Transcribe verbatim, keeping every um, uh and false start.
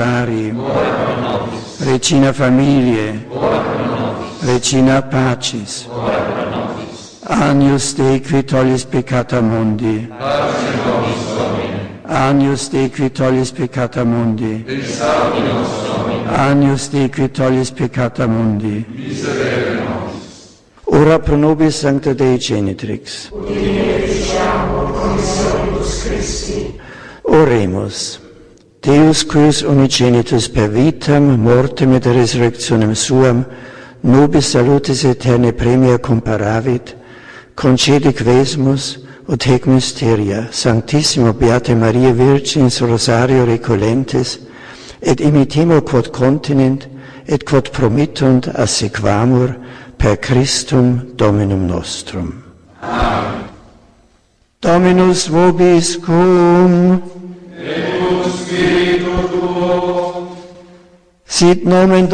volontari, Regina Familiae, Regina Pacis, Agnus Dei qui tollis peccata mundi, Agnus Dei qui tollis peccata mundi, Agnus Dei qui tollis peccata mundi, ora pro nobis Sancta Dei Genitrix, oremus. Deus cuius unigenitus per vitam, mortem et resurrectionem suam, nobis salutis aeternae premia comparavit, concede quesumus, ut hec mysteria, Sanctissimo Beate Maria Virginis Rosario recolentes, et imitemo quod continent, et quod promittunt assequamur per Christum Dominum nostrum. Amen. Dominus vobiscum, et spiritu tuo, sit nomen